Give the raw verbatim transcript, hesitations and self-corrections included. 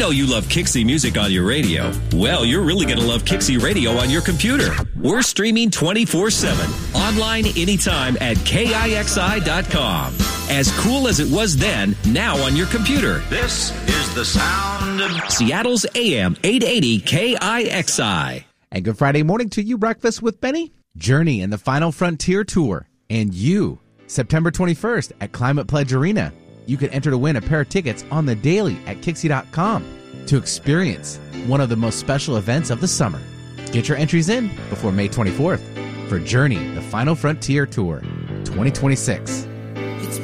know you love Kixie music on your radio. Well, you're really going to love Kixie Radio on your computer. We're streaming twenty-four seven, online anytime at K I X I dot com. As cool as it was then, now on your computer. This is the sound of Seattle's A M eight eighty K I X I. And good Friday morning to you, Breakfast with Benny. Journey in the Final Frontier Tour. And you, September twenty-first at Climate Pledge Arena. You can enter to win a pair of tickets on the daily at Kixie dot com to experience one of the most special events of the summer. Get your entries in before May twenty-fourth for Journey, the Final Frontier Tour twenty twenty-six.